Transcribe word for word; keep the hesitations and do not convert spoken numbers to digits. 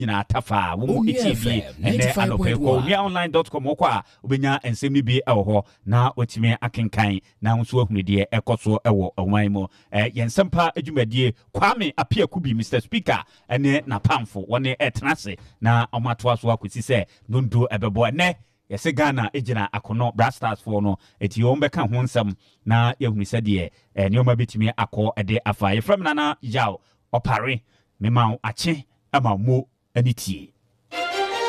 nyina tafa wo mu etb ene anope ko nua online dot com kwa obenya ensem ni bi ewo ho na otime akenkan na nso ahunu de ekoso ewo oman mu eh yensempa adwumadie Kwame Apiakubi Mister Speaker ene na pamfo woni etenase na omato aso akosi se nondo ebebo ene yese Ghana ejina akono Brastars for no eti yo mbeka ho nsem na yahunu se de eh nioma betimi akọ ede afa yefram na na yaw opare mema ache ama mo anitie